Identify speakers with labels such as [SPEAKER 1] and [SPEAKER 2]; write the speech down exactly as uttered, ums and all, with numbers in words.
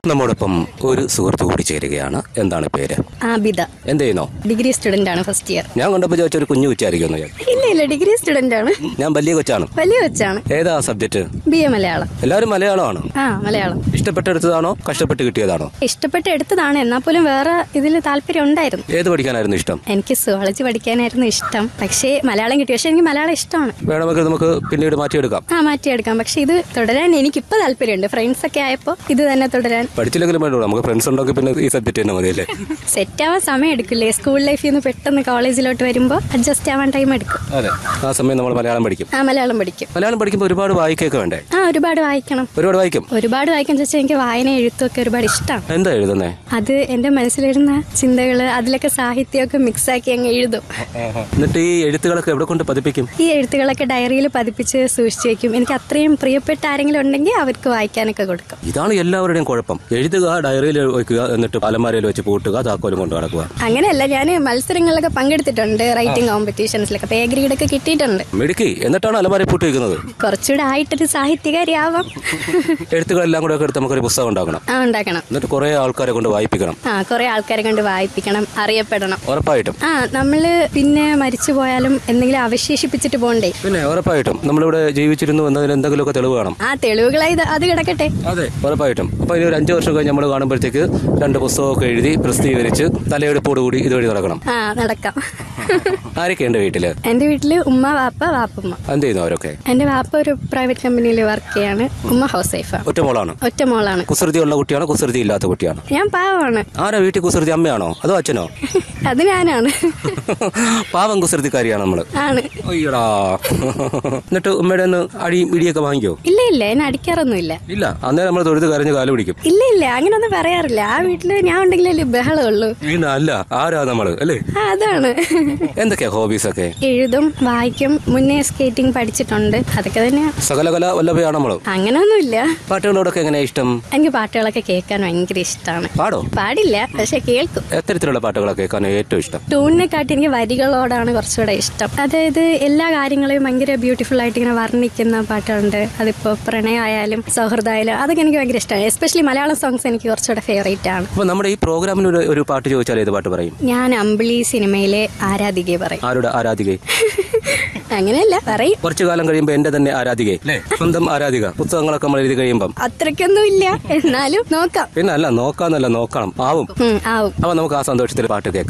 [SPEAKER 1] നമ്മോടൊപ്പം ഒരു സുഹൃത്ത് കൂടി ചേരുകയാണ്. എന്താണ് പേര്?
[SPEAKER 2] ആബിദ.
[SPEAKER 1] എന്ത് ചെയ്യുന്നു?
[SPEAKER 2] ഡിഗ്രി സ്റ്റുഡന്റ് ആണ്, ഫസ്റ്റ് ഇയർ.
[SPEAKER 1] ഞാൻ കണ്ടപ്പോ ചോദിച്ച ഒരു കുഞ്ഞു കൊച്ചായിരിക്കുന്നു.
[SPEAKER 2] ഇല്ല ഇല്ല, ഡിഗ്രി സ്റ്റുഡന്റ് ആണ്.
[SPEAKER 1] ഞാൻ വലിയ കൊച്ചാണ്.
[SPEAKER 2] വലിയ കൊച്ചാണ്.
[SPEAKER 1] ഏതാ സബ്ജക്ട്?
[SPEAKER 2] B A Malayalam.
[SPEAKER 1] എല്ലാവരും മലയാളമാണോ?
[SPEAKER 2] ആ, മലയാളം.
[SPEAKER 1] ഇഷ്ടപ്പെട്ടെടുത്തതാണോ കഷ്ടപ്പെട്ട് കിട്ടിയതാണോ?
[SPEAKER 2] ഇഷ്ടപ്പെട്ട് എടുത്തതാണ്, എന്നാൽ പോലും വേറെ ഇതിൽ താല്പര്യം ഉണ്ടായിരുന്നു.
[SPEAKER 1] ഏത് പഠിക്കാനായിരുന്നു ഇഷ്ടം?
[SPEAKER 2] എനിക്ക് സുവോളജി പഠിക്കാനായിരുന്നു ഇഷ്ടം. പക്ഷേ മലയാളം കിട്ടി. പക്ഷെ എനിക്ക് മലയാളം ഇഷ്ടമാണ്.
[SPEAKER 1] വേണമെങ്കിൽ നമുക്ക് പിന്നീട് മാറ്റിയെടുക്കാം.
[SPEAKER 2] ആ, മാറ്റിയെടുക്കാം. പക്ഷെ ഇത് തുടരാൻ എനിക്കിപ്പോ താല്പര്യമുണ്ട്. ഫ്രണ്ട്സ് ഒക്കെ ആയപ്പോ ഇത് തന്നെ തുടരാൻ.
[SPEAKER 1] പഠിച്ചില്ലെങ്കിലും വേണ്ടോ, നമുക്ക് ഫ്രണ്ട്സ് ഉണ്ടെങ്കിൽ പിന്നെ ഈ സബ്ജക്ട് തന്നെ മതിയല്ലേ?
[SPEAKER 2] സെറ്റ് ആവാൻ സമയം എടുക്കില്ലേ? സ്കൂൾ ലൈഫിൽ നിന്ന് പെട്ടെന്ന് കോളേജിലോട്ട് വരുമ്പോ അഡ്ജസ്റ്റ് ആവാൻ ടൈം എടുക്കും.
[SPEAKER 1] അതെ, ആ സമയം നമ്മൾ മലയാളം പഠിക്കും.
[SPEAKER 2] ആ, മലയാളം പഠിക്കും.
[SPEAKER 1] മലയാളം പഠിക്കുമ്പോൾ ഒരുപാട് വായിക്കൊക്കെ വേണ്ടേ?
[SPEAKER 2] ആ, ഒരുപാട് വായിക്കണം.
[SPEAKER 1] ഒരുപാട് വായിക്കും.
[SPEAKER 2] ഒരുപാട് വായിക്കാൻ ചോദിച്ചാൽ എനിക്ക് വായന എഴുത്തൊക്കെ ഒരുപാട് ഇഷ്ടമാണ്.
[SPEAKER 1] എന്താ എഴുതുന്നേ?
[SPEAKER 2] അത് എന്റെ മനസ്സിലിരുന്ന ചിന്തകള് അതിലൊക്കെ സാഹിത്യമൊക്കെ മിക്സ് ആക്കി അങ്ങ് എഴുതും.
[SPEAKER 1] എന്നിട്ട് ഈ എഴുത്തുകളൊക്കെ എവിടെ കൊണ്ട് പതിപ്പിക്കും?
[SPEAKER 2] ഈ എഴുത്തുകളൊക്കെ ഡയറിയിൽ പതിപ്പിച്ച് സൂക്ഷിച്ചു വെക്കും. എനിക്ക് അത്രയും പ്രിയപ്പെട്ട ആരെങ്കിലും ഉണ്ടെങ്കിൽ അവർക്ക് വായിക്കാനൊക്കെ കൊടുക്കും.
[SPEAKER 1] ഇതാണ് എല്ലാവരുടെയും കുഴപ്പം. എഴുതുക, ഡയറിയിൽ വെക്കുക, എന്നിട്ട് അലമാരയിൽ വെച്ച് പൂട്ടുക, താക്കോലും കൊണ്ട് നടക്കുക.
[SPEAKER 2] അങ്ങനെയല്ല, ഞാൻ മത്സരങ്ങളിലൊക്കെ പങ്കെടുത്തിട്ടുണ്ട്, റൈറ്റിംഗ് കോമ്പറ്റീഷൻസിലൊക്കെ. പേ ഗ്രേഡ് ഒക്കെ കിട്ടിയിട്ടുണ്ട്.
[SPEAKER 1] മിടുക്കി. എന്നിട്ടാണ് അലമാരയിൽ പൂട്ടി വെക്കുന്നത്.
[SPEAKER 2] കുറച്ചുകൂടെ ആയിട്ടൊരു സാഹിത്യകാരി ആവാം.
[SPEAKER 1] എഴുത്തുകളെല്ലാം കൂടെ ഒക്കെ എടുത്ത് നമുക്കൊരു പുസ്തകം ഉണ്ടാക്കണം.
[SPEAKER 2] ആ, ഉണ്ടാക്കണം.
[SPEAKER 1] എന്നിട്ട് കുറെ ആൾക്കാരെ കൊണ്ട് വായിപ്പിക്കണം.
[SPEAKER 2] ആ, കുറെ ആൾക്കാരെ കൊണ്ട് വായിപ്പിക്കണം, അറിയപ്പെടണം.
[SPEAKER 1] ഉറപ്പായിട്ടും.
[SPEAKER 2] ആ, നമ്മള് പിന്നെ മരിച്ചു പോയാലും എന്തെങ്കിലും അവശേഷിപ്പിച്ചിട്ട് പോണ്ടേ?
[SPEAKER 1] പിന്നെ ഉറപ്പായിട്ടും നമ്മളിവിടെ ജീവിച്ചിരുന്നു എന്നതിന് എന്തെങ്കിലുമൊക്കെ തെളിവ് കാണും.
[SPEAKER 2] ആ, തെളിവുകളായി അത് കിടക്കട്ടെ.
[SPEAKER 1] അതെ, ഉറപ്പായിട്ടും. അപ്പൊ ഇനി ഒരു അഞ്ചു വർഷം കഴിഞ്ഞ് നമ്മൾ കാണുമ്പോഴത്തേക്ക് രണ്ട് പുസ്തകമൊക്കെ എഴുതി പ്രസിദ്ധീകരിച്ച് തലയെടുപ്പോടുകൂടി ഇതുവഴി നടക്കണം.
[SPEAKER 2] ആ, നടക്കാം.
[SPEAKER 1] ആരൊക്കെ ഉണ്ട് വീട്ടില്?
[SPEAKER 2] എന്റെ വീട്ടില് ഉമ്മ, വാപ്പ, വാപ്പുമ്മ.
[SPEAKER 1] എന്ത് ചെയ്യുന്നു അവരൊക്കെ?
[SPEAKER 2] എന്റെ വാപ്പ ഒരു പ്രൈവറ്റ് കമ്പനിയിൽ വർക്ക് ചെയ്യാണ്. ഉമ്മ ഹൗസ് വൈഫാണ്.
[SPEAKER 1] ഒറ്റ മോളാണ്?
[SPEAKER 2] ഒറ്റ മോളാണ്.
[SPEAKER 1] കുസൃതി ഉള്ള കുട്ടിയാണോ കുസൃതി ഇല്ലാത്ത കുട്ടിയാണോ?
[SPEAKER 2] ഞാൻ പാവമാണ്.
[SPEAKER 1] ആരാ വീട്ടിൽ കുസൃതി, അമ്മയാണോ അതോ അച്ഛനോ?
[SPEAKER 2] അത് ഞാനാണ്.
[SPEAKER 1] പാവം കുസൃതിക്കാരിയാണ് നമ്മള്.
[SPEAKER 2] ആണ്.
[SPEAKER 1] അയ്യടാ. എന്നിട്ട് ഉമ്മയുടെ ഒന്ന് അടിയും ഇടിയൊക്കെ വാങ്ങിക്കോ?
[SPEAKER 2] ഇല്ല ഇല്ല, എന്നെ അടിക്കാറൊന്നുമില്ല.
[SPEAKER 1] ഇല്ല, അന്നേരം നമ്മൾ തൊഴുത് കരഞ്ഞ് കാല് പിടിക്കും.
[SPEAKER 2] ഇല്ല ഇല്ല, അങ്ങനൊന്നും പറയാറില്ല. ആ വീട്ടില് ഞാൻ ഉണ്ടെങ്കിലല്ലേ ബഹളം ഉള്ളൂ.
[SPEAKER 1] അല്ല, ആരാ നമ്മള് അല്ലേ?
[SPEAKER 2] ആ, അതാണ്.
[SPEAKER 1] എന്തൊക്കെയാ ഹോബീസ് ഒക്കെ?
[SPEAKER 2] എഴുതും, വായിക്കും. മുന്നേ സ്കേറ്റിംഗ് പഠിച്ചിട്ടുണ്ട്. അതൊക്കെ തന്നെയാ.
[SPEAKER 1] സകല കല വല്ലഭയാണ് നമ്മള്.
[SPEAKER 2] അങ്ങനൊന്നുമില്ല.
[SPEAKER 1] പാട്ടുകളോടൊക്കെ എങ്ങനെയാ ഇഷ്ടം?
[SPEAKER 2] എനിക്ക് പാട്ടുകളൊക്കെ കേൾക്കാൻ ഭയങ്കര ഇഷ്ടമാണ്.
[SPEAKER 1] പാടോ?
[SPEAKER 2] പാടില്ല, പക്ഷെ കേൾക്കും.
[SPEAKER 1] എത്തരത്തിലുള്ള പാട്ടുകളൊക്കെ കേൾക്കാൻ ഏറ്റവും ഇഷ്ടം?
[SPEAKER 2] ട്യൂണിനെ കാട്ടി എനിക്ക് വരികളോടാണ് കുറച്ചുകൂടെ ഇഷ്ടം. അതായത് എല്ലാ കാര്യങ്ങളെയും ഭയങ്കര ബ്യൂട്ടിഫുൾ ആയിട്ട് ഇങ്ങനെ വർണ്ണിക്കുന്ന പാട്ടുണ്ട്. അതിപ്പോ പ്രണയമായാലും സൗഹൃദമായാലും അതൊക്കെ എനിക്ക് ഭയങ്കര ഇഷ്ടമാണ്. എസ്പെഷ്യലി മലയാളം സോങ്സ് എനിക്ക് കുറച്ചുകൂടെ ഫേവറേറ്റ് ആണ്.
[SPEAKER 1] അപ്പൊ നമ്മുടെ ഈ പ്രോഗ്രാമിൽ ഒരു പാട്ട് ചോദിച്ചാൽ ഏത് പാട്ട് പറയും?
[SPEAKER 2] ഞാൻ അമ്പിളി സിനിമയിലെ ആരാധികയെ പറയും.
[SPEAKER 1] ആരുടെ ആരാധികയെ?
[SPEAKER 2] അങ്ങനെയല്ല, പറയും.
[SPEAKER 1] കുറച്ചു കാലം കഴിയുമ്പോ എന്റെ തന്നെ ആരാധികയെ, സ്വന്തം ആരാധിക. പുസ്തകങ്ങളൊക്കെ നമ്മൾ എഴുതി കഴിയുമ്പം
[SPEAKER 2] അത്രയ്ക്കൊന്നും ഇല്ല, എന്നാലും നോക്കാം.
[SPEAKER 1] പിന്നെ അല്ല, നോക്കാന്നല്ല, നോക്കണം. ആവും.
[SPEAKER 2] ആവും.
[SPEAKER 1] അപ്പൊ നമുക്ക് ആ സന്തോഷത്തിൽ പാട്ട് കേൾക്കാം.